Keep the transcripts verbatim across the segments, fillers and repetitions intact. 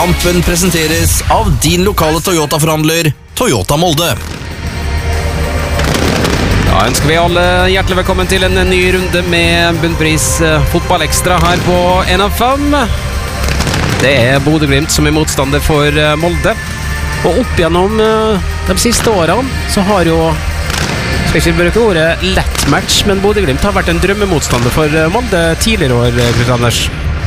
Kampen presenteres av din lokale Toyota-forhandler, Toyota Molde. Da ønsker vi alle hjertelig velkommen til en ny runde med Bunnpris fotballekstra her på N F M. Det er Bodø-Glimt som er motstander for Molde. Og opp gjennom de siste årene så har jo, skal ikke bruke ordet lett match, men Bodø-Glimt har vært en drømmemotstander for Molde tidligere år, Chris Anders.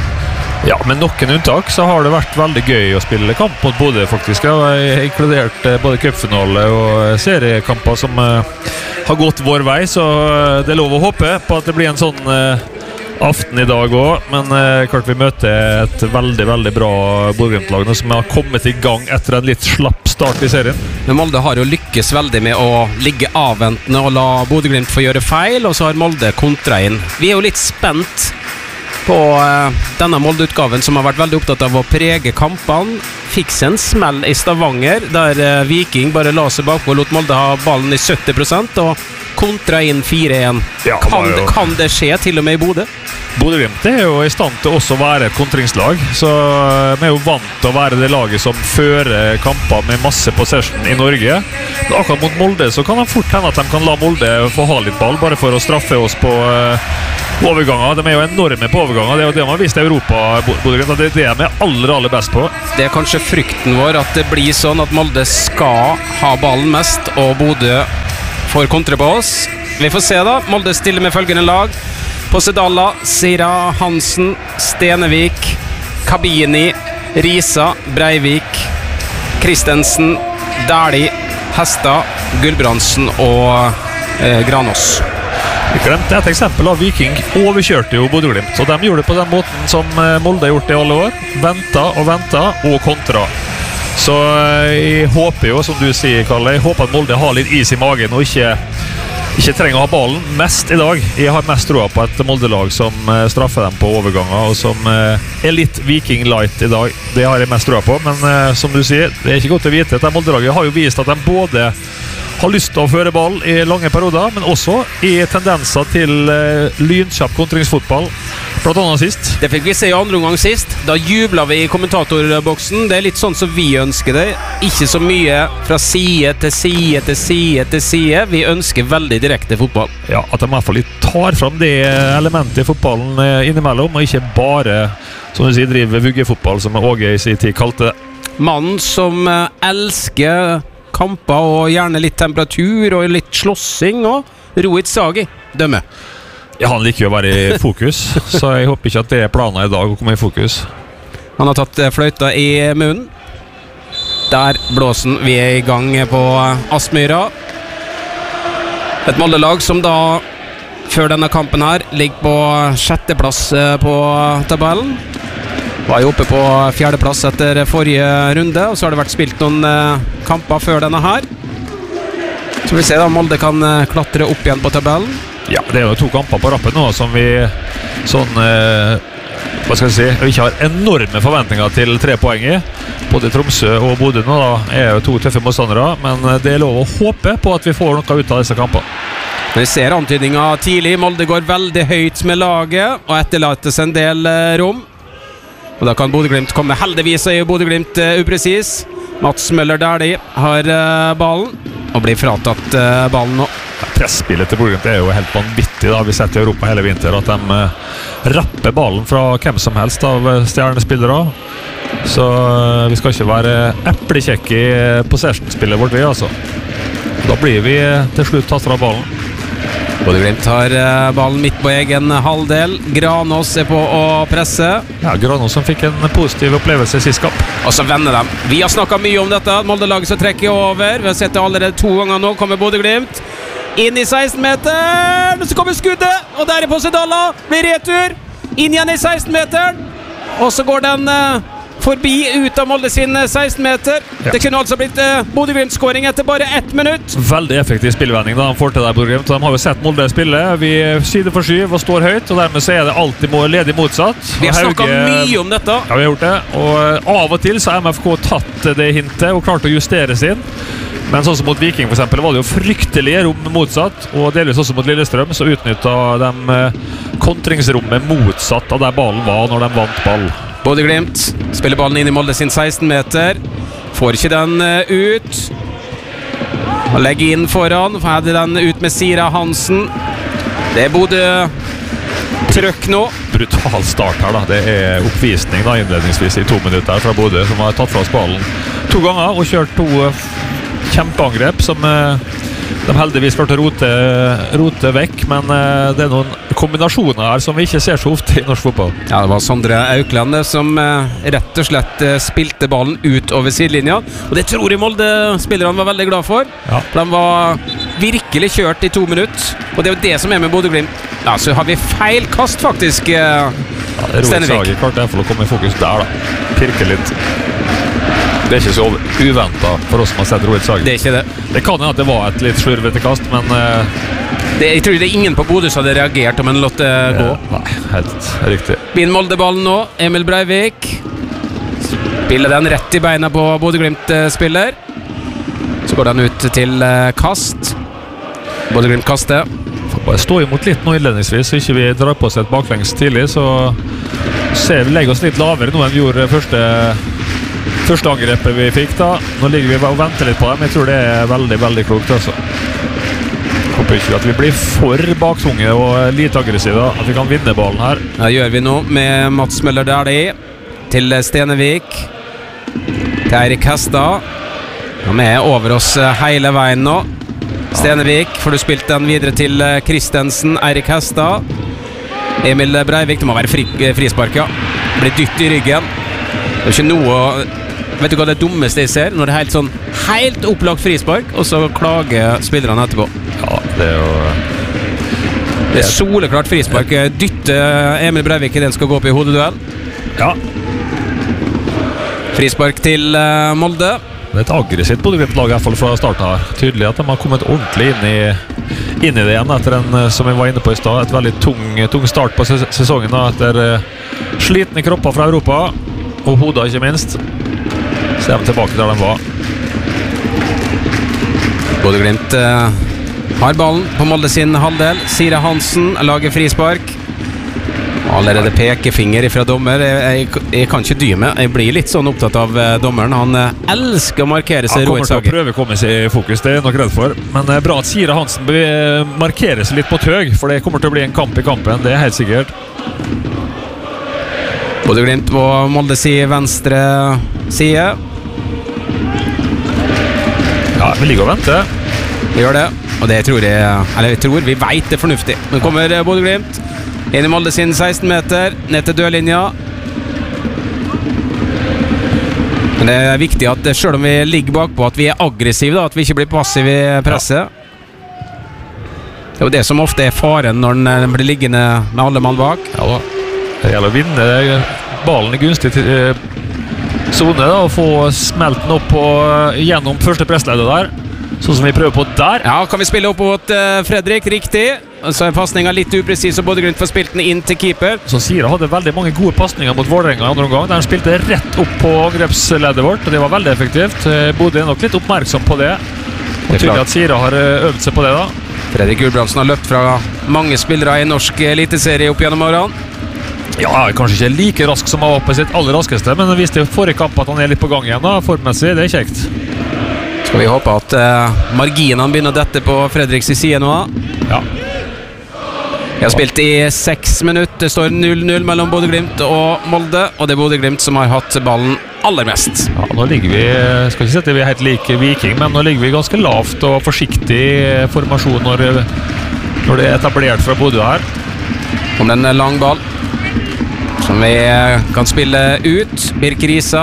Ja, med noen unntak så har det vært veldig gøy å spille kamp mot Bodø, faktisk. Jeg har inkludert både cupfinale og seriekamper som uh, har gått vår vei, så det er lov å håpe på at det blir en sånn uh, aften i dag også. Men uh, klart vi møter et veldig, veldig bra Bodø-Glimt-lag som har kommet i gang etter en litt slapp start i serien. Men Molde har jo lykkes veldig med å ligge avventende og la Bodø-Glimt få gjøre feil, og så har Molde kontra inn. Vi er jo litt spent på uh, denne Molde-utgaven som har vært veldig opptatt av å prege kampene. Fikk seg en smell i Stavanger der uh, Viking bare la seg bakpå og lot Molde ha ballen i sytti prosent og kontra inn fire én. Ja, kan, jo... kan det skje til og med i Bodø? Bodø-Glimt er jo i stand til også å være et kontringslag, så vi er jo vant til å være det laget som fører kamper med masse possession i Norge. Men akkurat mot Molde så kan det fort hende at de kan la Molde få ha litt ball, bare for å straffe oss på uh, overganger. De er jo enorme på overganger. Det er jo det man har vist i Europa, Bodø-Glimt. Det er det de er aller, aller best på. Det er kanskje frykten vår at det blir sånn at Molde skal ha ballen mest, og Bodø får kontre på oss. Vi får se da. Molde stiller med følgende lag. Posedalla, Sira, Hansen, Stenevik, Kabini, Risa, Breivik, Kristensen, Dæhlie, Hestad, Gulbrandsen og eh, Granås. Vi glemte et eksempel av Viking overkjørte jo Bodø-Glimt, og de gjorde det på den måten som Molde har gjort det i alle år. Venta og venta og kontra. Så jeg håper jo, som du sier, Kalle, jeg håper at Molde har litt is i magen og ikke, ikke trenger å ha ballen mest i dag. Jeg har mest troa på et Molde-lag som straffer dem på overganger, og som er litt Viking light i dag. Det har jeg mest troa på, men som du sier, det er ikke godt å vite. Dette Molde-laget har jo vist at de både har lyst til å føre ball i lange perioder, men også i tendenser til uh, lynkjapp kontringsfotball, blant annet sist. Det fikk vi se i andre omgang sist. Da jublet vi i kommentatorboksen. Det er litt sånn som vi ønsker det. Ikke så mye fra side til side til side til side. Vi ønsker veldig direkte fotball. Ja, at de i hvert fall tar fram det elementet i fotballen innimellom, og ikke bare, som du sier, driver vuggefotball, som Åge i sin tid kalte det. Mannen som uh, elsker kamper og gjerne litt temperatur og litt slåssing, og Rohit Sagi dømme. Ja, han liker jo å være i fokus, så jeg håper ikke at det er planen i dag å komme i fokus. Han har tatt fløyta i munnen. Der blåsen. Vi er i gang på Aspmyra. Et Molde-lag som da før denne kampen her ligger på sjetteplass på tabellen. Var jo oppe på fjerdeplass etter forrige runde, og så har det vært spilt noen eh, kamper før denne her. Så vi ser da Molde kan eh, klatre opp igjen på tabellen. Ja, det er jo to kamper på rappen nå som vi sånn, eh, hva skal jeg si, vi ikke har enorme forventninger til tre poeng i. Både Tromsø og Bodø nå da er jo to tøffe motstandere, men det er lov å håpe på at vi får noe ut av disse kampene. Vi ser antydninger tidlig. Molde går veldig høyt med laget og etterlates en del eh, rom. Og da kan Bodø-Glimt komme. Heldigvis er Bodø-Glimt uh, upresis. Mats Møller Dæhlie har uh, ballen og blir fratatt uh, ballen nå. Presspillet til Bodø-Glimt er jo helt vanvittig da. Vi setter i Europa hele vinter at de uh, rapper ballen fra hvem som helst av uh, stjernespillere. Så uh, vi skal ikke være eplekjekke i uh, possession-spillet vårt, vi altså. Da blir vi uh, til slutt tatt fra ballen. Bodø-Glimt har uh, ballen midt på egen halvdel. Granås er på å presse. Ja, Granås som fikk en positiv opplevelse i sist kamp. Og så vender de. Vi har snakket mye om dette. Molde-laget som trekker over. Vi har sett det allerede to ganger nå. Kommer Bodø-Glimt inn i seksten-meteren. Så kommer skuddet, og der er Posedalla. Blir retur. Inn igjen i seksten-meteren. Og så går den uh, forbi ut av Molde sin seksten-meter. Ja. Det kunne altså blitt uh, Bodø-Glimt-skåring etter bare ett minutt. Veldig effektiv spillvending da han får til der, Bodø-Glimt. De har jo sett Molde spille. Vi side for skyv og står høyt, og dermed så er det alltid ledig motsatt. Vi har snakket mye om dette. Ja, vi har gjort det. Og av og til så har M F K tatt det hintet og klart å justere sin. Men sånn som mot Viking for eksempel, var det jo fryktelige rom motsatt, og delvis også mot Lillestrøm, så utnyttet de kontringsrommet motsatt av der ballen var når de vant ball. Bodø-Glimt spiller ballen inn i Molde sin seksten meter. Får ikke den uh, ut. Og legger inn foran. Hadde den ut med Sira Hansen. Det er Bodø trøkk nå. Brutal start her da. Det er oppvisning da, innledningsvis i to minutter fra Bodø, som har tatt fra oss ballen to ganger og kjørt to uh, kjempeangrep som uh, de heldigvis klarte å rote, rote vekk, men uh, det er noen kombinasjoner her som vi ikke ser så ofte i norsk fotball. Ja, det var Sondre Aukland som uh, rett og slett uh, spilte ballen ut over sidelinja, og det tror jeg Molde-spillerne var veldig glad for. Ja. For de var virkelig kjørt i to minutter, og det er jo det som er med Bodø-Glimt. Ja, så har vi feil kast faktisk, uh, ja, Stenevik. Rolig klarte i hvert fall å komme i fokus der da. Pirke litt. Det er ikke så uventet for oss som har sett Roald Sagen. Det er ikke det. Det kan jo at det var et litt slurvete kast, men uh, det, jeg tror det er ingen på Bodø som hadde reagert om en låt det gå. Nei, helt riktig. Vinn Molde-ballen nå, Emil Breivik. Spiller den rett i beina på Bodø-Glimt-spiller. Så går den ut til uh, kast. Bodø-Glimt kaster. Får bare stå imot litt nå innledningsvis, så ikke vi drar på oss et baklengs tidlig, så ser vi legger oss litt lavere nå enn vi gjorde første, første angrepet vi fikk da. Nå ligger vi og venter litt på dem. Jeg tror det er veldig, veldig klokt altså. Håper ikke at vi blir for baktunge og lite aggressive, at vi kan vinne ballen her. Det gjør vi nå med Mats Møller Dæhlie til Stenevik, til Eirik Hestad. Han er over oss hele veien nå. Stenevik, får du spilt den videre til Kristensen, Eirik Hestad. Emil Breivik, det må være fri, frispark, ja. Blir dytt i ryggen. Det er ikke noe... Vet du hva det dummeste jeg ser? Når det er helt sånn helt opplagt frispark, og så klager spillerne etterpå. Ja, det er jo... Det er soleklart frispark. Dytte Emil Breivik i den skal gå opp i hodeduell. Ja. Frispark til uh, Molde. Det er et aggressivt Bodø-Glimt-lag i hvert fall fra starten her. Tydelig at de har kommet ordentlig inn i, inn i det igjen etter en, som vi var inne på i stad, et veldig tung, tung start på ses sesongen da, etter uh, slitne kropper fra Europa, og hodet ikke minst. Så er de tilbake der de var. Bodø-Glimt uh, har ballen på Molde sin halvdel. Sira Hansen lager frispark. Allerede pekefinger fra dommer. Jeg, jeg, jeg kan ikke dy meg. Jeg blir litt sånn opptatt av uh, dommeren. Han uh, elsker å markere seg. Han kommer til å prøve å komme seg i fokus, det er jeg nok redd for. Men det er bra at Sira Hansen markerer seg litt på tøg, for det kommer til å bli en kamp i kampen, det er helt sikkert. Bodø-Glimt på Molde si venstre side. Ja, vi ligger og venter. Vi gjør det, og det tror jeg, eller jeg tror vi vet det er fornuftig. Nå kommer uh, Bodø-Glimt. Inn i Molde sin seksten meter, ned til dødlinja. Men det er viktig at selv om vi ligger bakpå, at vi er aggressive, da, at vi ikke blir passive i presset. Det er jo det som ofte er faren når den blir liggende med alle mann bak. Ja da, det gjelder å vinne ballen i gunstig zone da, og få smelt den opp på, gjennom første pressleddet der. Sånn som vi prøver på der. Ja, kan vi spille opp mot uh, Fredrik, riktig. Så er passningen litt upresis, og Bodø-Glimt får spilt den inn til keeper. Så Sira hadde veldig mange gode passninger mot Vålerenga i andre omgang. Der han spilte rett opp på angrepsleddet vårt, og det var veldig effektivt. Bodø er nok litt oppmerksom på det. Og tydelig at Sira har øvd seg på det da. Fredrik Gulbrandsen har løpt fra mange spillere i norsk eliteserie opp gjennom årene. Ja, kanskje ikke like rask som han var på sitt aller raskeste, men det viste i forrige kamp at han er litt på gang igjen da, formessig. Det er kjekt. Skal vi håpe at uh, marginene begynner å dette på Fredriks side nå. Ja. Vi har spilt i seks minutter. Det står null null mellom Bodø-Glimt og Molde, og det er Bodø-Glimt som har hatt ballen aller mest. Ja, nå ligger vi, skal ikke si at vi er helt like Viking, men nå ligger vi ganske lavt og forsiktig formasjon når, når det er etablert fra Bodø her. Om den lang ball som vi kan spille ut. Birk Risa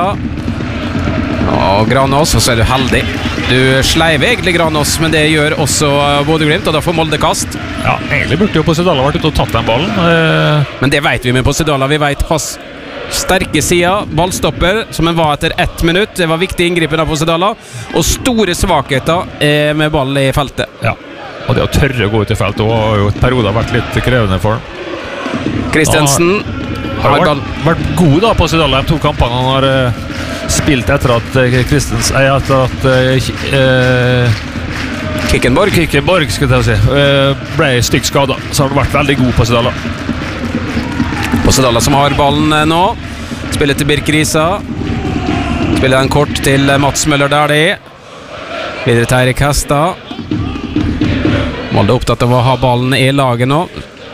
og Granås, og så er du heldig. Du sleiver egentlig Granås, men det gjør også Bodø-Glimt, og da får Molde kast. Ja, egentlig burde jo Posedala vært ute og tatt den ballen. Men det vet vi med Posedala. Vi vet hans sterke sida, ballstopper, som han var etter ett minutt. Det var viktig inngripen av Posedala, og store svakheter med ball i feltet. Ja, og det å tørre å gå ut i feltet har jo et periode vært litt krevende for ham. Kristensen har vært, vært god da, Posedala, de to kampene han har uh, spilt etter at uh, Kristens, eh, etter at uh, uh, Kickenborg, Kickenborg skulle jeg si, uh, ble stygt skadet, så har det vært veldig god Posedala. Posedala som har ballen uh, nå. Spiller til Birk Risa. Spiller den kort til Mats Møller Dæhlie. Videre til Eirik Hestad. Molde er opptatt av å ha ballen i laget nå.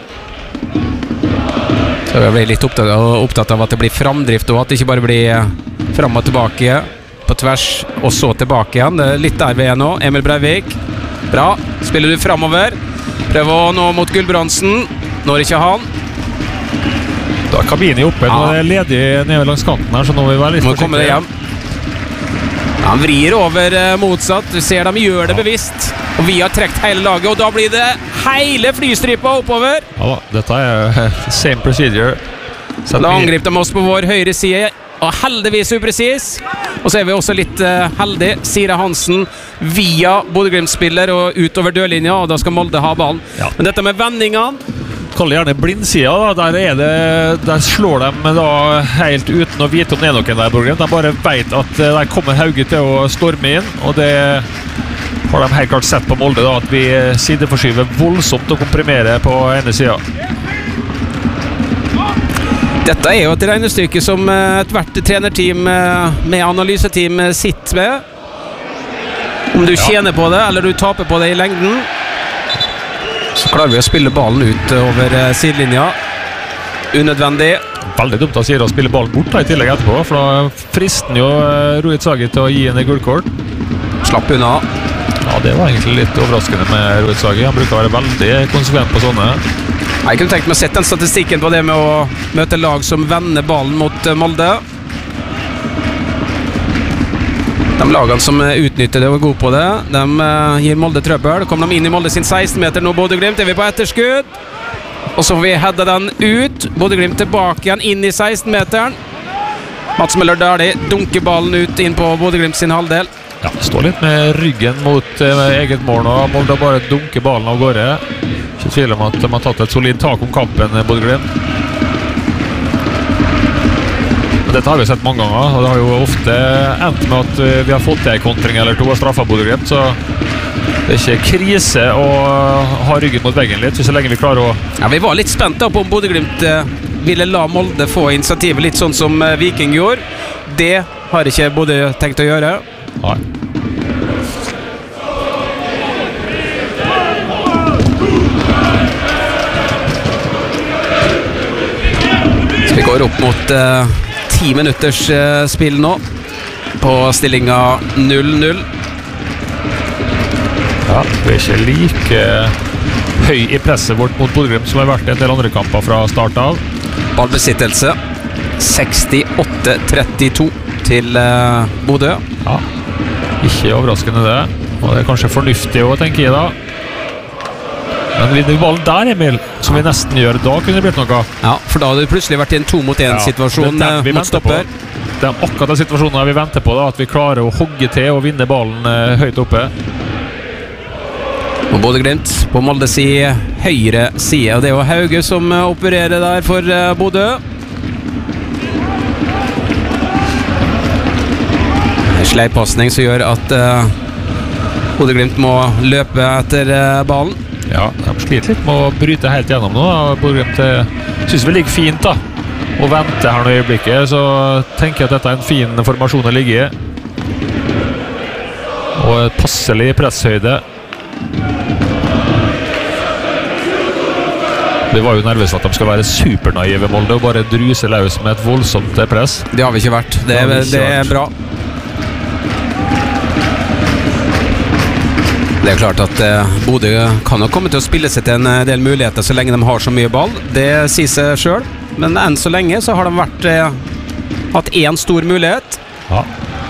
Så jeg blir litt opptatt av, opptatt av at det blir framdrift, og at det ikke bare blir fram og tilbake på tvers, og så tilbake igjen. Det er litt der vi er nå. Emil Breivik. Bra. Spiller du fremover. Prøver å nå mot Gulbrandsen. Når ikke han. Da er Kabini oppe. Ja. Nå er det ledig nede langs kanten her, så nå må vi være litt Nå kommer det hjem. Han vrir over eh, motsatt. Du ser dem gjør det bevisst. Og vi har trekt hele laget, og da blir det hele flystripa oppover. Ja da, dette er same procedure. Sett Da mye- angriper de oss på vår høyre side, og heldigvis upresis. Og så er vi også litt uh, heldig. Sira Hansen via Bodø-Glimt-spiller og utover dørlinja, og da skal Molde ha ballen. Ja. Men dette med vendingene, Kall det gjerne blindsida, da. Der, er det, der slår de da helt uten å vite om det er noen der, Borgen. De bare vet at uh, der kommer Hauge til å storme inn, og det har de helt klart sett på Molde, da, at vi sideforskyver voldsomt og komprimerer på ene sida. dette er jo et regnestykke som uh, ethvert trenerteam uh, med analyseteam uh, sitter med. Om du Ja. tjener på det, eller du taper på det i lengden, så klarer vi å spille ballen ut over uh, sidelinja. Unødvendig. Veldig dumt av Sira å spille ballen bort da, i tillegg etterpå, for da frister jo uh, Rohit Sagi til å gi henne gullkort. Slapp unna. Ja, det var egentlig litt overraskende med Rohit Sagi. Han bruker å være veldig konsekvent på sånne. Jeg kunne tenkt meg å sette den statistikken på det med å møte lag som vender ballen mot uh, Molde. De lagene som uh, utnytter det og er gode på det, de uh, gir Molde trøbbel. Kommer de inn i Molde sin seksten meter nå, Bodø-Glimt, er vi på etterskudd. Og så får vi heade den ut. Bodø-Glimt tilbake igjen inn i seksten meteren. Mats Møller Dæhlie dunker ballen ut inn på Bodø-Glimt sin halvdel. Ja, står litt med ryggen mot uh, eget mål nå. Molde bare dunker ballen av gårde. Ikke tvil om at de har tatt et solid tak om kampen, Bodø-Glimt. Dette har vi sett mange ganger, og det har jo ofte endt med at uh, vi har fått til en kontring eller to og straffa Bodø-Glimt, så det er ikke krise å ha ryggen mot veggen litt, så lenge vi klarer å... Ja, vi var litt spent da på om Bodø-Glimt uh, ville la Molde få initiativet litt sånn som uh, Viking gjorde. Det har ikke Bodø tenkt å gjøre. Nei. Så vi går opp mot uh, ti minutters uh, spill nå på stillinga null null. Ja, vi er ikke like høy i presset vårt mot Bodø-Glimt som har vært i en del andre kamper fra start av. Ballbesittelse sekstiåtte trettito til uh, Bodø. Ja, ikke overraskende det, og det er kanskje fornuftig å tenke i da. Men vinner vi ballen der, Emil, som vi nesten gjør, da kunne det blitt noe. Ja, for da hadde det plutselig vært i en to mot en situasjon det er den vi uh, mot venter stopper. på. Det er akkurat den situasjonen vi venter på, da, at vi klarer å hogge til og vinne ballen uh, høyt oppe. Og Bodø-Glimt på Molde si høyre side, og det er jo Hauge som uh, opererer der for uh, Bodø. En sleipasning som gjør at uh, Bodø-Glimt må løpe etter uh, ballen. Ja, de sliter litt med å bryte helt gjennom nå. Bodø-Glimt synes vi ligger fint da, og venter her nå i øyeblikket, så tenker jeg at dette er en fin formasjon å ligge i. Og et passelig presshøyde. Vi var jo nervøse at de skal være supernaive Molde og bare druse løs med et voldsomt press. Det har vi ikke vært. Det, Det har vi er, ikke det er vært. bra. Det er klart at eh, Bodø kan nok komme til å spille seg til en eh, del muligheter så lenge de har så mye ball. Det sier seg selv. Men enn så lenge så har de vært, eh, hatt én stor mulighet. Ja.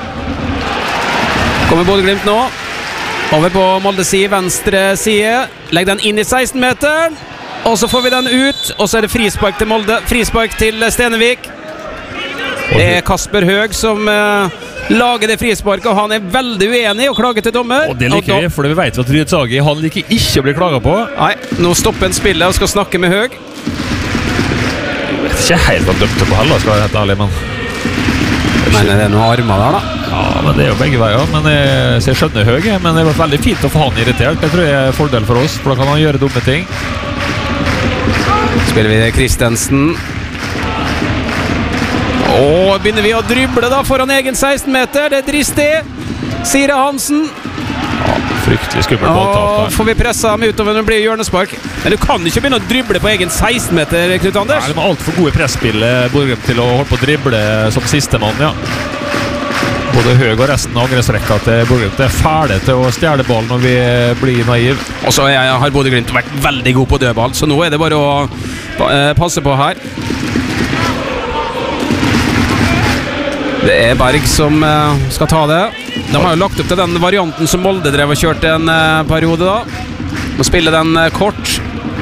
Kommer Bodø-Glimt nå. Over på Molde si venstre side. Legg den inn i seksten meteren. Og så får vi den ut. Og så er det frispark til Molde. Frispark til Stenevik. Det er Kasper Høeg som eh, lager det frisparket, og han er veldig uenig og klager til dommer. Og det liker Og vi, for vi vet at Rohit Sagi, han liker ikke å bli klaget på. Nei, nå stopper han spillet og skal snakke med Høeg. Jeg vet ikke helt hva han dømte på heller, skal jeg være helt ærlig, men... Men det er noen armer der da. Ja, men det er jo begge veier, men jeg, så jeg skjønner Høge, men det har vært veldig fint å få han irritert. Det tror jeg er en fordel for oss, for da kan han gjøre dumme ting. Spiller vi Kristensen. Og begynner vi å drible da foran egen seksten meter. Det er dristig. Sire Hansen. Ja, fryktelig skummelt balltap Og der. får vi pressa ham utover når det blir hjørnespark. Men du kan ikke begynne å drible på egen seksten meter, Knut Anders. Nei, de har alt for gode presspill Bodø-Glimt til å holde på å drible som sistemann, ja. Både Høg og resten av angrepsrekka til Bodø-Glimt er ferdig til å stjele ball når vi blir naiv. Og så har Bodø-Glimt vært veldig god på dødball, så nå er det bare å eh, passe på her. Det er Berg som eh, skal ta det. De har jo lagt opp til den varianten som Molde drev og kjørte en eh, periode da. Må spille den eh, kort.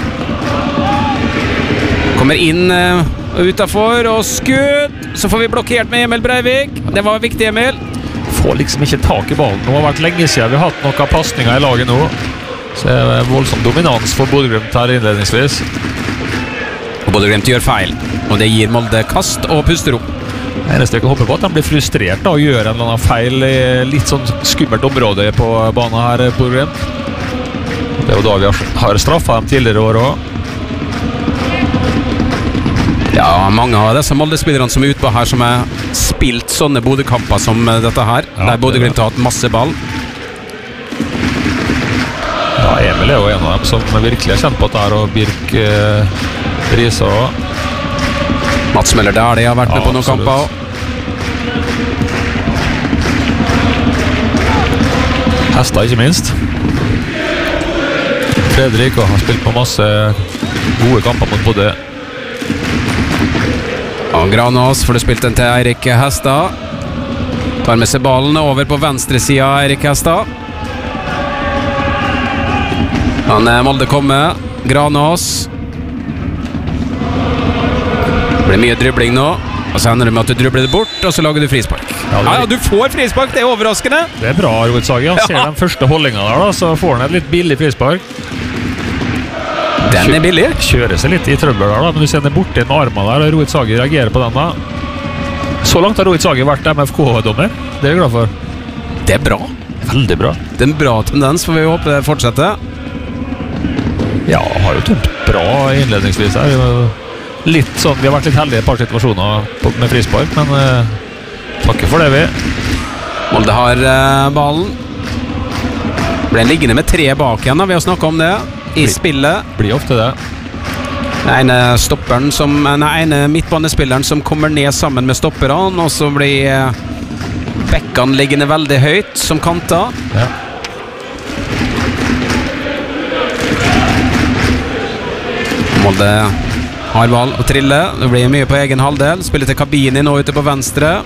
Kommer inn eh, utenfor og skudd. Så får vi blokkert med Emil Breivik. Det var viktig, Emil. Får liksom ikke tak i ballen. Nå har vært lenge siden vi har hatt noen passninger i laget nå. Så det er voldsom dominans for Bodø-Glimt her innledningsvis. Og Bodø-Glimt gjør feil, og det gir Molde kast og pusterom. Det eneste jeg kan håpe på at de blir frustrert da, og gjør en eller annen feil i litt sånn skummelt område på banen her på Glimt. Det er jo da vi har, har straffet dem tidligere år også. Ja, mange av disse Molde-spillerne som er utpå her som har spilt sånne Bodø-kamper som dette her, Ja, der Bodø-Glimt har hatt masse ball. Ja, Emil er jo en av dem som virkelig har kjent på dette her, og Birk eh, Riise også. Mats Møller der, de har vært med Ja, på noen absolutt. kamper. Hester ikke minst. Fredrik har spilt på masse gode kamper mot Bodø. Og Granås får du spilt den til Eirik Hestad. Tar med seg ballen over på venstre siden av Eirik Hestad. Han er Molde kommer. Granås. Det blir mye dribling nå. Og så ender det med at du dribler det bort, og så lager du frispark. Ja, det Ja, er- ja, du får frispark, det er overraskende. Det er bra, Roet Sage. Han ser Ja. den første holdningen der, da, så får han et litt billig frispark. Den er billig. Kjører seg litt i trøbbel der, da, men du ser den er borte med armene der, og Roet Sage reagerer på den da. Så langt har Roet Sage vært M F K-dommer. Det er jeg glad for. Det er bra. Veldig bra. Det er en bra tendens, får vi håpe det fortsetter. Ja, har jo tomt bra innledningsvis her. Litt sånn, vi har vært litt heldige i et par situasjoner på, med frispark, men eh, takker for det vi. Molde har eh, ballen. Ble liggende med tre bak igjen, da. Vi har snakket om det i Blir- spillet. Blir ofte det. Den ene stopperen som Den ene midtbanespilleren som kommer ned sammen med stopperne, og så blir eh, bekkene liggende veldig høyt som kanter. Ja. Molde har ball og triller. Det blir mye på egen halvdel. Spiller til Kabini nå ute på venstre.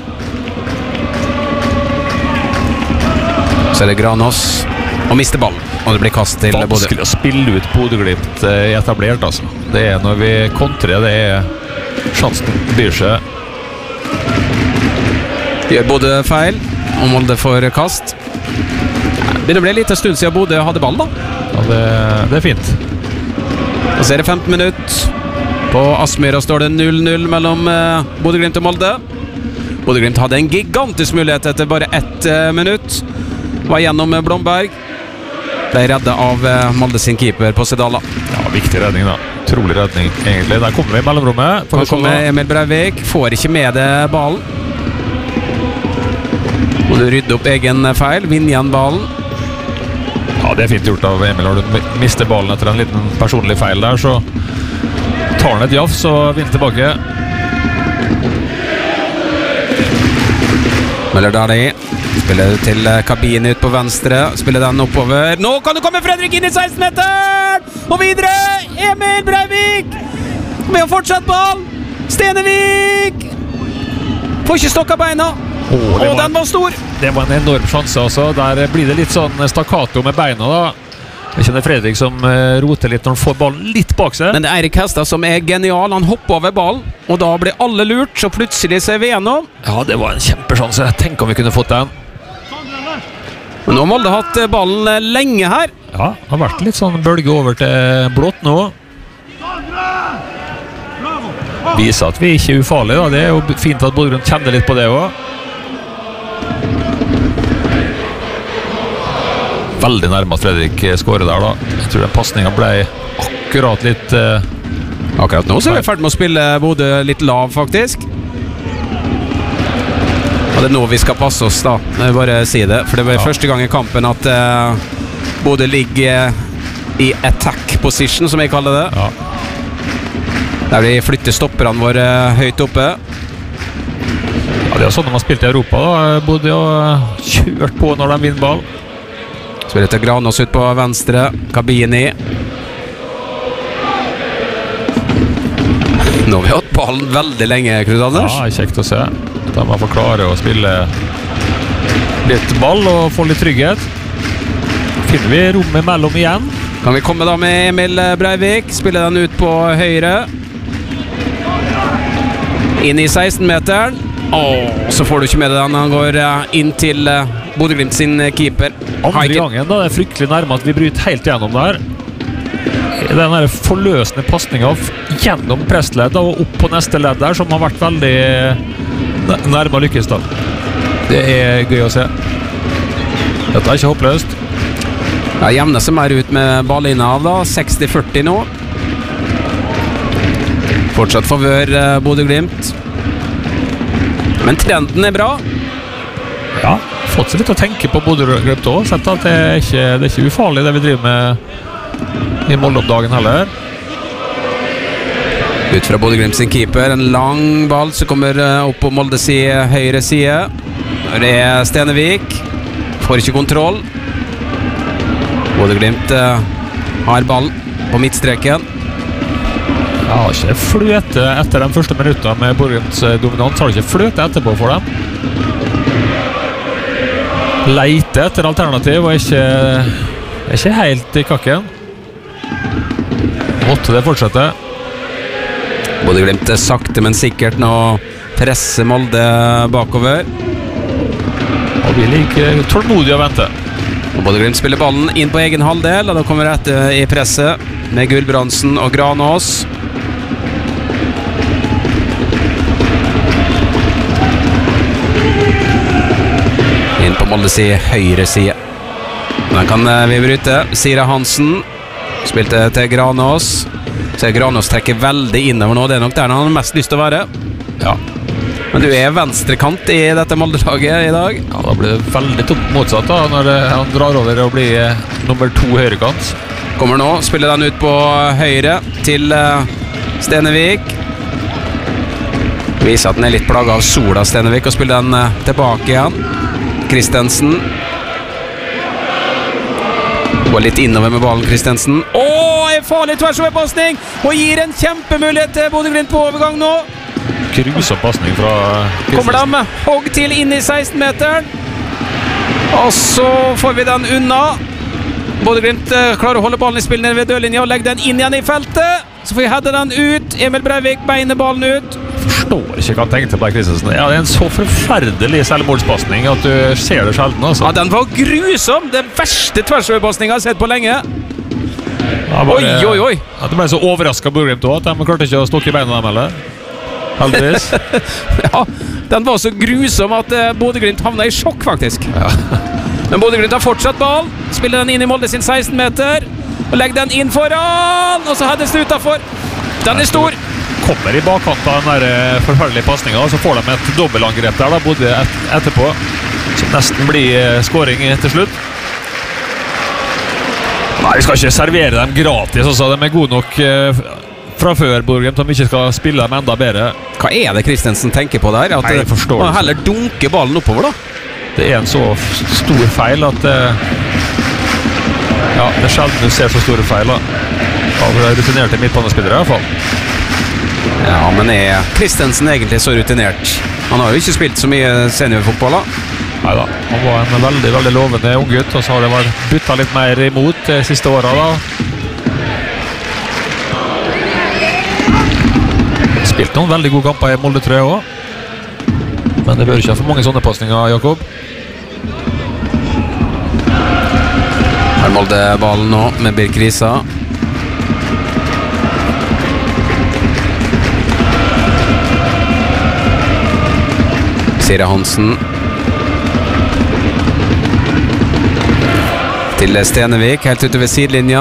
Så er det Granås og mister ballen, og det blir kast til Bodø. Vanskelig å spille ut Bodø-Glimt eh, etablert, altså. Det er når vi kontrer, det er sjansen byr seg. Gjør Bodø feil, og Molde får kast. Det begynner å bli litt en stund siden Bodø hadde ball, da. Ja, det, det er fint. Og så er det femten minutter. På Aspmyra står det null null mellom eh, Bodø-Glimt og Molde. Bodø-Glimt hadde en gigantisk mulighet etter bare ett eh, minutt. Var gjennom eh, Blomberg. Ble reddet av eh, Molde sin keeper på Sedala. Ja, viktig redning da. Utrolig redning, egentlig. Der kommer vi i mellomrommet. Får vi Nå se kommer da. Emil Breivik. Får ikke med det ballen. Må du rydde opp egen feil. Vinn igjen ballen. Ja, det er fint gjort av Emil. Har du mi- mistet ballen etter en liten personlig feil der, så tar han et jafs og vinner tilbake. Møller Dali spiller til eh, Kabini ut på venstre. Spiller den oppover. Nå kan det komme Fredrik inn i seksten meteren! Og videre! Emil Breivik! Med å fortsette ball! Stenevik! Får ikke stokka beina. Åh, det Og var- den var stor! Det var en enorm sjanse, altså. Der blir det litt sånn stakkato med beina, da. Jeg kjenner Fredrik som eh, roter litt når han får ballen litt bak seg. Men det er Eirik Hestad som er genial. Han hopper over ballen, og da blir alle lurt, så plutselig ser vi gjennom. Ja, det var en kjempesjanse. Tenk om vi kunne fått den. Men nå har Molde hatt eh, ballen eh, lenge her. Ja, det har vært litt sånn bølge over til blått nå. Viser at vi ikke er ufarlige, da. Det er jo fint at Bodø-Glimt kjenner litt på det også. Veldig nærmere at Fredrik skårer der, da. Jeg tror den passningen ble akkurat litt eh, Akkurat nå så er vi ferdig med å spille Bodø litt lav, faktisk. det er nå vi skal passe oss da. Jeg vil bare si det, for det var Ja. første gang i kampen at uh, Bodø ligger i attack position, som jeg kaller det. Ja. Der vi flytter stopperne våre høyt oppe. Ja, det er sånn de har spilt i Europa da. Bodø har kjørt på når de vinner ball. Spiller til Granås ut på venstre. Kabini. Nå har vi hatt ballen veldig lenge, Knut Anders. Ja, det er kjekt å se. De har fått klare å spille litt ball og få litt trygghet. Finner vi rommet mellom igjen. Kan vi komme da med Emil Breivik. Spiller den ut på høyre. Inn i seksten-meteren. Åh, så får du ikke med deg den. Han går eh, inn til uh, Bodø-Glimt sin eh, keeper. Andre Haiken. gangen da, det er fryktelig nærme at vi bryter helt gjennom der. Den der forløsende passningen gjennom pressledd og opp på neste ledd der, som har vært veldig nærme å lykkes da. Det er gøy å se. Dette er ikke håpløst. Ja, jevner seg mer ut med ballinna av da. seksti førti nå. Fortsatt favør uh, Bodø-Glimt. Men trenden er bra. Ja, fått seg litt å tenke på Bodø-Glimt også. Sett at det er, ikke, det er ikke ufarlig det vi driver med i Molde om dagen heller. Ut fra Bodø-Glimt sin keeper. En lang ball som kommer uh, opp på Molde si høyre side. Det er Stenevik. Får ikke kontroll. Bodø-Glimt uh, har ball på midtstreken. Ja, har ikke fløte etter de første minuttene med Bodø-Glimts dominans. Har ikke fløte etterpå for dem. Leite etter alternativ og ikke, er ikke helt i kakken. Måtte det fortsette. Bodø-Glimt er sakte, men sikkert nå presser Molde bakover. Og vi liker tålmodig å vente. Bodø-Glimt spiller ballen inn på egen halvdel, og da kommer det etter i presset med Gulbrandsen og Granås. Inn på Molde si høyre side. Den kan vi bryte. Sira Hansen spilte til Granås. Så Granås trekker veldig innover nå. Det er nok der han har mest lyst til å være. Ja. Men du er venstrekant i dette Molde-laget i dag. Ja, da blir det veldig tomt motsatt da, når han drar over og blir eh, nummer to høyrekant. Kommer nå, spiller den ut på høyre til uh, Stenevik. Viser at den er litt plaget av sola, Stenevik, og spiller den uh, tilbake igjen. Kristensen. Går litt innover med ballen, Kristensen. Åh, en farlig tversoverpassning! Og gir en kjempemulighet til Bodø-Glimt på overgang nå. Grusom passning fra Kristensen. Kommer de hogg til inn i seksten-meteren. Og så får vi den unna. Bodø-Glimt klarer å holde ballen i spill nede ved dørlinja og legge den inn igjen i feltet. Så får vi hedde den ut. Emil Breivik beiner ballen ut. Forstår ikke hva han tenkte på Kristensen. Ja, det er en så forferdelig selvmordspassning at du ser det sjelden, altså. Ja, den var grusom. Den verste tversoverpassningen jeg har sett på lenge. Ja, bare, Oi, oi, oi. Ja, det ble så overrasket Bodø-Glimt også, at de klarte ikke å stokke i beina dem heller. Heldigvis. Ja, den var så grusom at uh, Bodø-Glimt havnet i sjokk, faktisk. Ja. Men Bodø-Glimt har fortsatt ball. Spiller den inn i Molde sin seksten-meter. Og legger den inn foran. Og så heddes det utenfor. Den er stor. Kommer i bakkant av den der forferdelige passningen, og så får de et dobbeltangrep der da, Bodø et etterpå. Som nesten blir skåring til slutt. Nei, vi skal ikke servere dem gratis også. De er gode nok eh, fra før, Bodø-Glimt, om vi ikke skal spille dem enda bedre. Hva er det Kristensen tenker på der? At Nei, jeg forstår man det. heller dunker ballen oppover, da. Det er en så stor feil at eh, ja, det er sjelden du ser så store feil da. Av rutinerte midtbanespillere i hvert fall. Ja, men er Kristensen egentlig så rutinert? Han har jo ikke spilt så mye seniorfotball, da. Neida, han var en veldig, veldig lovende ung gutt, og så har det vært byttet litt mer imot de siste årene da. Spilt noen veldig gode kamper i Molde, tror jeg også. Men det bør ikke ha for mange sånne passninger, Jakob. Har Molde ballen nå med Birk Risa. Sira Hansen. Til Stenevik, helt ute ved sidelinja.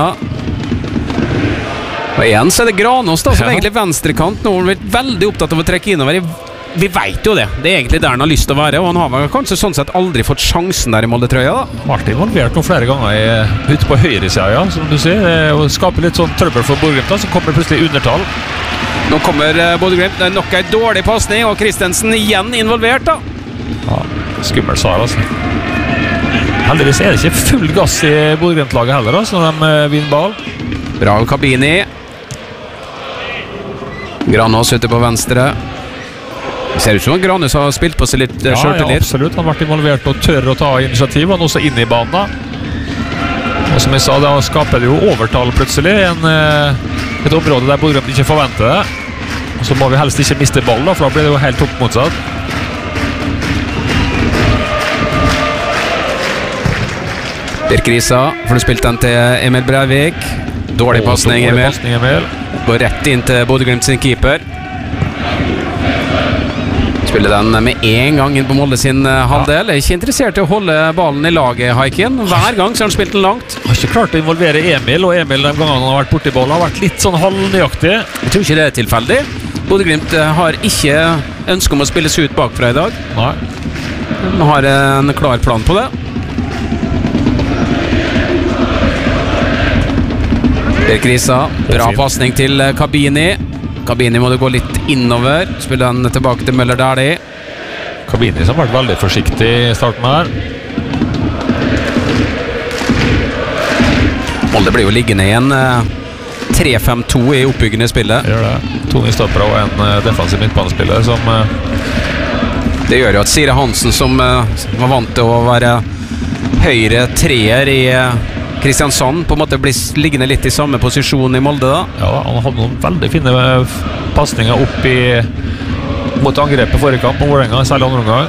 Og igjen så er det Granås da, som Ja. egentlig venstrekant. Nå har han vært veldig opptatt av å trekke innover i vi vet jo det. Det er egentlig der han har lyst til å være, og han har vel kanskje sånn sett aldri fått sjansen der i Molde-trøya da. Vært involvert noen flere ganger i, ute på høyresida, ja, som du sier. Og skaper litt sånn trøbbel for Bodø-Glimt, da, så kommer plutselig undertall. Nå kommer Bodø-Glimt, det er nok en dårlig passning, og Christensen igjen involvert da. Ja, skummel svar, altså. Heldigvis er det ikke full gass i Bodø-Glimt-laget heller, altså, når de vinner ball. Bra av Kabini. Granås ute på venstre. Det ser ut som at Granås har spilt på seg litt ja, selvtillit. Ja, absolutt. Han har vært involvert og tør å ta initiativ. Han er også inne i banen. Og som jeg sa, da skaper det jo overtall plutselig. En, et område der Bodø ikke forventer det. Og så må vi helst ikke miste ball, da, for da blir det jo helt opp motsatt. Birk Risa får du spilt den til Emil Breivik. Dårlig passning, Emil. Passning, Emil. Går rett inn til Bodø-Glimt sin keeper. Spiller den med en gang inn på Molde sin halvdel. Jeg er ikke interessert i å holde ballen i laget, Haikin. Hver gang så har han spilt den langt. Har ikke klart å involvere Emil, og Emil de gangene han har vært borti ballen har vært litt sånn halvnøyaktig. Jeg tror ikke det er tilfeldig. Bodø-Glimt har ikke ønske om å spilles ut bakfra i dag. Nei. De har en klar plan på det. Birk Risa, bra passning til Kabini. Kabini må det gå litt innover. Spiller han tilbake til Møller Dæhlie. Kabini som har vært veldig forsiktig i starten her. Molde blir jo liggende igjen tre fem to i oppbyggende spillet. Det gjør det. To nystopper og en defensiv midtbanespiller som det gjør jo at Sire Hansen, som var vant til å være høyre treer i Kristiansand, på en måte blir liggende litt i samme posisjon i Molde da. Ja, han hadde noen veldig fine passninger opp i mot angrepet forrige kamp på Vålerenga, særlig andre omgang.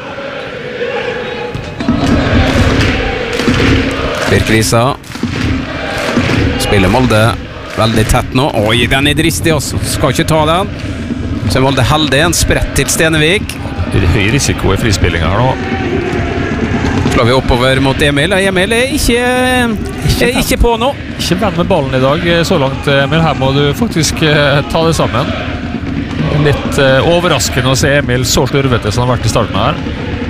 Birk Risa spiller Molde veldig tett nå. Oi, den er dristig også. Skal ikke ta den. Så er Molde heldig. En sprett til Stenevik. Det er høy risiko i frispillinga her nå. Slår vi oppover mot Emil. Emil er ikke, er ikke på nå. Ikke venn med ballen i dag så langt, Emil. Her må du faktisk uh, ta det sammen. Litt uh, overraskende å se Emil så slurvete som han har vært i starten her.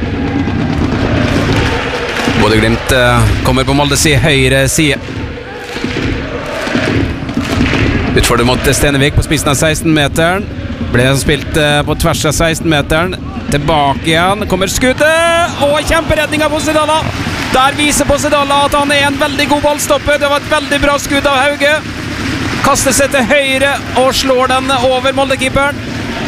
Bodø-Glimt uh, kommer på Molde si høyre side. Utfordrer mot Stenevik på spissen av seksten-meteren. Ble spilt uh, på tvers av seksten-meteren. Tilbake igjen, kommer skuddet, og kjemperedning av Posedala. Der viser Posedala at han er en veldig god ballstopper. Det var et veldig bra skudd av Hauge. Kaster seg til høyre og slår den over Molde-keeperen.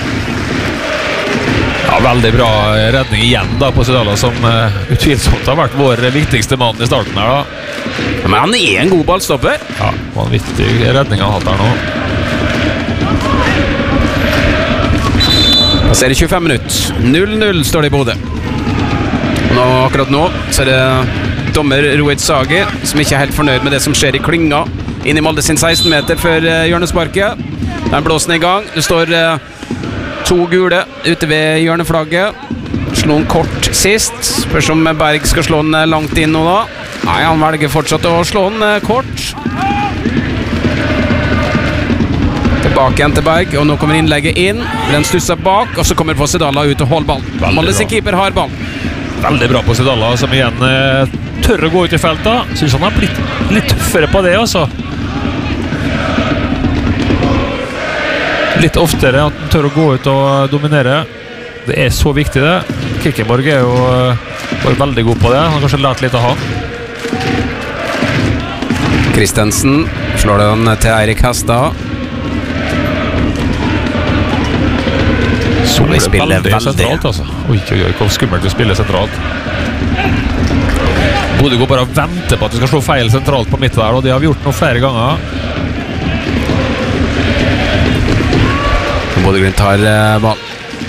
Ja, veldig bra redning igjen da, Posedala, som uh, utvilsomt har vært vår viktigste mann i starten her da. Men han er en god ballstopper. Ja, det var en viktig redning han har hatt her nå. Så er det tjuefem minutter. null null står det i Bodø. Nå, akkurat nå så er det dommer Rohit Sagi som ikke er helt fornøyd med det som skjer i klynga inn i Molde sin seksten-meter før uh, hjørnesparket. Den blåsen er i gang. Det står uh, to gule ute ved hjørneflagget. Slå den kort sist. Spørs om Berg skal slå den langt inn nå da. Nei, han velger fortsatt å slå den uh, kort. Tilbake igjen til Berg, og nå kommer innlegget inn. Den stusser bak, og så kommer Posedala ut og holder ball. Molde sin keeper har ball. Veldig bra Posedala, som igjen eh, tør å gå ut i feltet. Synes han har blitt litt tøffere på det, altså. Litt oftere at han tør å gå ut og dominere. Det er så viktig det. Kikkenborg er jo var veldig god på det. Han har kanskje lært litt av han. Christensen slår den til Eirik Hestad. Vi spiller veldig, veldig sentralt, altså. Oi, oi, oi, hvor skummelt å spille sentralt. Bodø går bare og venter på at vi skal slå feil sentralt på midt der, og det har vi gjort nå flere ganger. Bodø-Glimt tar uh, ball.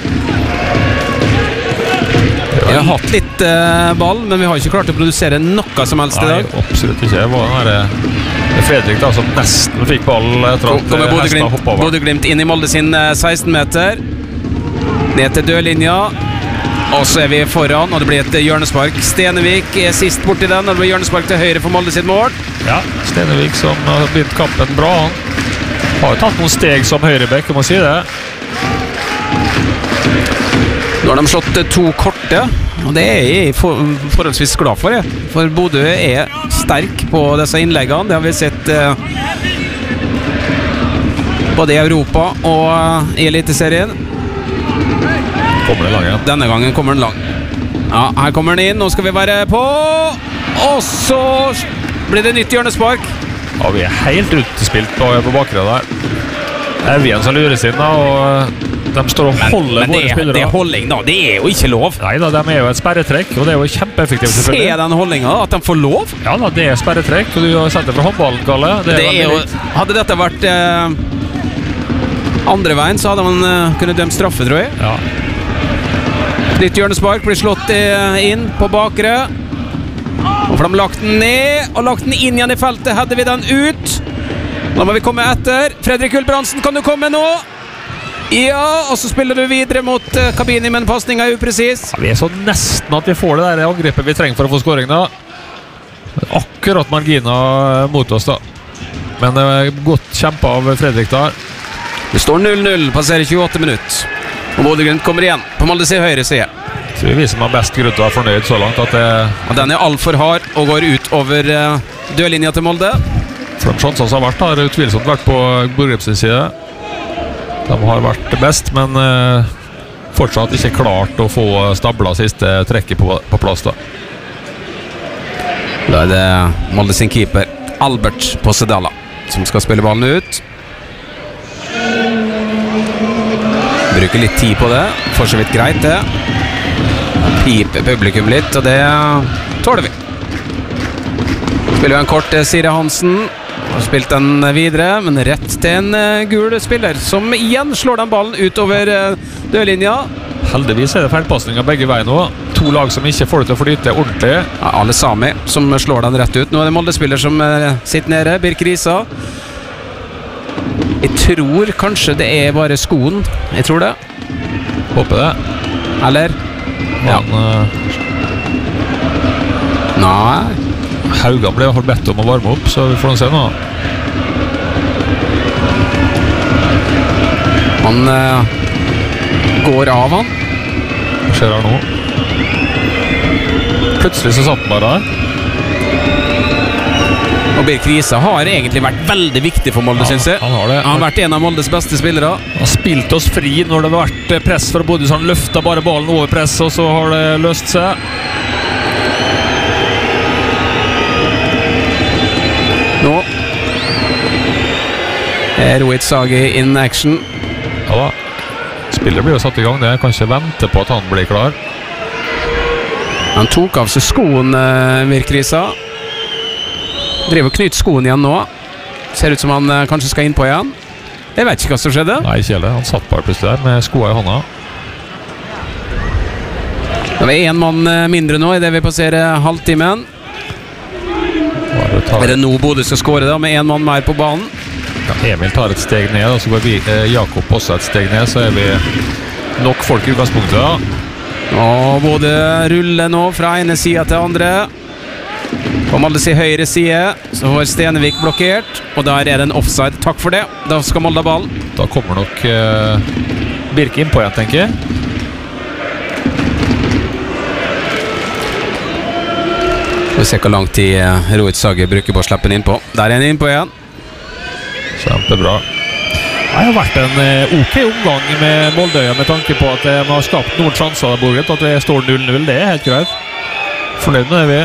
Vi har hatt litt uh, ball, men vi har ikke klart å produsere noe som helst i dag. Nei, absolutt ikke. Det var den der Fredrik da, som nesten fikk ball etter at Hestad hoppet over. Bodø-Glimt inn i Molde sin uh, seksten-meter. Ned til dørlinja. Og så er vi foran, og det blir et hjørnespark. Stenevik er sist borti den, og det blir hjørnespark til høyre for Molde sitt mål. Ja, Stenevik som har begynt kampen bra. Han har jo tatt noen steg som høyrebekk, jeg må si det. Nå har de slått to korte, og det er jeg for, forholdsvis glad for, jeg. For Bodø er sterk på disse innleggene. Det har vi sett eh, både i Europa og i Eliteserien. Kommer det lang, ja. Denne gangen kommer den lang. Ja, her kommer den inn. Nå skal vi være på. Og så blir det nytt hjørnespark. Ja, vi er helt utspilt på, på bakre der. Det er Evjen som lures inn da, og de står og holder men, men våre det, spillere. det er holdning da, det er jo ikke lov. Nei da, de er jo et sperretrekk, og det er jo kjempeeffektivt. Se den holdningen, at de får lov. Ja da, det er sperretrekk, og du har sett det fra håndballen, Kalle. Det er, det er jo, hadde dette vært eh, andre veien, så hadde man eh, kunnet dømt straffe, tror jeg. Ja. Nytt hjørnespark blir slått eh, inn på bakre. Og for de lagt den ned, og lagt den inn igjen i feltet, hadde vi den ut. Nå må vi komme etter. Fredrik Gulbrandsen, kan du komme nå? Ja, og så spiller du videre mot uh, kabinen, men passningen er upresis. Ja, vi er så nesten at vi får det der angrepet vi trenger for å få skåring da. Akkurat marginer mot oss da. Men det er godt kjempet av Fredrik der. Det står null null, passerer tjueåtte minutter. Og Bodø-Glimt kommer igjen på Moldes høyre side. Så vi som har best grunn til å være fornøyd så langt at det... Og den er alt for hard og går ut over uh, dørlinja til Molde. For de sjansene som har vært har utvilsomt vært på Bodø-Glimts side. De har vært best, men uh, fortsatt ikke klart å få stabla siste trekket på, på plass da. Da er det Molde sin keeper Albert Possedala som skal spille ballen ut. Bruker litt tid på det. Får så vidt greit det. Piper publikum litt, og det tåler vi. Spiller vi en kort Siri Hansen. Har spilt den videre, men rett til en uh, gul spiller, som igjen slår den ballen utover uh, dørlinja. Heldigvis er det feilpassninger begge veier nå. To lag som ikke får det til å flyte ordentlig. Ja, alle Sami som slår den rett ut. Nå er det Molde-spiller som uh, sitter nede, Birk Risa. Jeg tror kanskje det er bare skoen. Jeg tror det. Håper det. Eller? Ja. Men, uh, Nei. Haugan ble i hvert fall bedt om å varme opp, så vi får se nå. Han uh, går av han. Hva skjer her nå? Plutselig så satt han bare der. Og Birk Risa har egentlig vært veldig viktig for Molde, Ja, synes jeg. han har det. Han har vært en av Moldes beste spillere. Han har spilt oss fri når det har vært press fra Bodø, så han løftet bare ballen over press, og så har det løst seg. Nå er Rohit Sagi in action. Ja da. Spillet blir jo satt i gang. Det kan ikke vente på at han blir klar. Han tok av seg skoen, uh, Birk Risa. Driver og knyter skoen igjen nå. Ser ut som han uh, kanskje skal inn på igjen. Jeg vet ikke hva som skjedde. Nei, ikke heller. Han satt bare plutselig der med skoa i hånda. Det var en mann uh, mindre nå i det vi passerer halvtimen. Er det nå Bodø skal skåre da, med en mann mer på banen? Ja, Emil tar et steg ned, og så går vi, eh, Jakob også et steg ned, så er vi nok folk i utgangspunktet da. Og Bodø ruller nå fra ene siden til andre. På Moldes i høyre side så har Stenevik blokkert, og der er det en offside. Takk for det. Da skal Molde ha ballen. Da kommer nok eh, Birk inn på igjen, tenker jeg. Vi ser hvor lang tid Rohit Sagi bruker på å slippe den inn på. Der er han inn på igjen. Kjempebra. Det har vært en eh, ok omgang med Moldøya med tanke på at de har skapt noen sjanser av Borget, at det står null null. Det er helt greit. Fornøyd med det vi.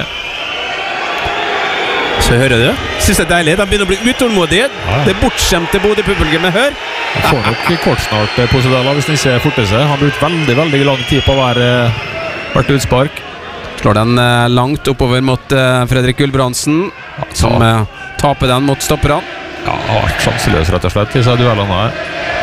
Så hører du. Synes det er deilig. De begynner å bli utålmodige. Ja. Det er bortskjemte Bodø-publikum med hør. Han får nok kort snart på Sedala hvis han ikke forter seg. Han har brukt veldig, veldig lang tid på å være hvert utspark. Slår den eh, langt oppover mot eh, Fredrik Gulbrandsen, som eh, taper den mot stopperne. Ja, han har vært sjanseløs rett og slett i seg duellene her.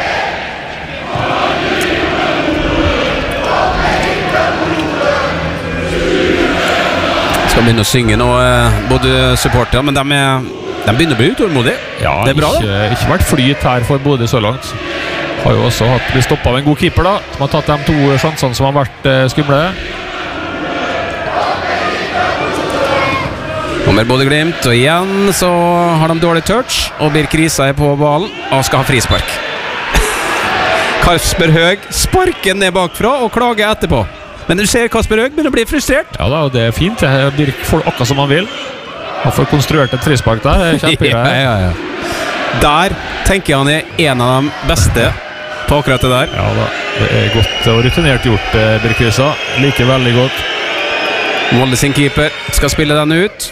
Skal begynne å synge nå, eh, både supportere, men de, er, de begynner å bli utålmodige. Ja, det er bra, ikke, ikke vært flyt her for Bodø så langt. Har jo også hatt, blitt stoppet av en god keeper da, som har tatt de to sjansene som har vært eh, skumle. Kommer Bodø-Glimt, og igjen så har de dårlig touch, og Birk Risa er på ballen og skal ha frispark. Kasper Høeg sparker ned bakfra og klager etterpå. Men du ser Kasper Høeg begynner å bli frustrert. Ja da, det er fint. Det blir folk akkurat som man vil. Han får konstruert et frispark der. Det er kjempegreier. ja, ja, ja. Der tenker jeg han er en av de beste på akkurat det der. Ja da, det er godt og rutinert gjort, Birkvisa. Liker veldig godt. Molde sin keeper skal spille den ut.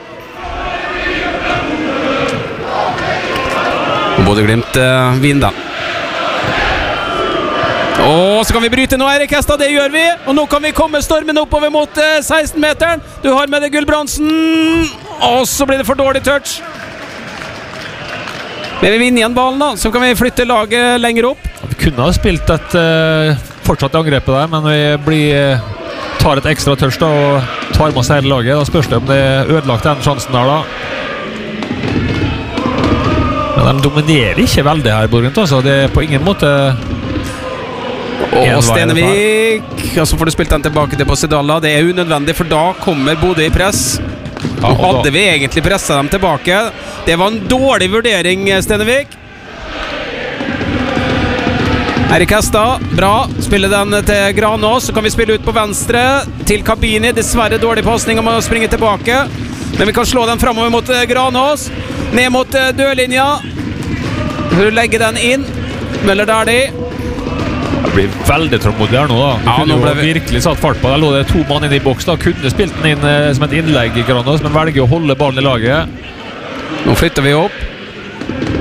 Bodø-Glimt uh, vinner. Og så kan vi bryte nå, Eirik Hestad, det gjør vi. Og nå kan vi komme stormen oppover mot uh, seksten-meteren. Du har med deg Gulbrandsen. Og så blir det for dårlig touch. Men vi vinner igjen ballen da, så kan vi flytte laget lenger opp. Ja, vi kunne ha spilt et uh, fortsatt angrepet der, men vi blir, uh, tar et ekstra touch da, og tar med oss hele laget. Da spørs det om det er ødelagt den sjansen der da. Men de dominerer ikke veldig her, Borgent, altså. Det er på ingen måte... Og Stenevik, og så får du spilt den tilbake til Posidalla. Det er unødvendig, for da kommer Bodø i press. Nå hadde vi egentlig presset dem tilbake. Det var en dårlig vurdering, Stenevik. Eirik Hestad, bra. Spiller den til Granås, så kan vi spille ut på venstre til Kabini. Dessverre dårlig passning om å springe tilbake, men vi kan slå den fremover mot Granås. Ned mot dørlinja. Hun legger den inn. Møller Dæhlie. Det blir veldig trådmodig her nå da. Du ja, kunne nå jo vi... virkelig satt fart på. Der lå det to mann inn i boks da. Kunne spilt den inn eh, som et innlegg i Granås, men velger å holde ballen i laget. Nå flytter vi opp.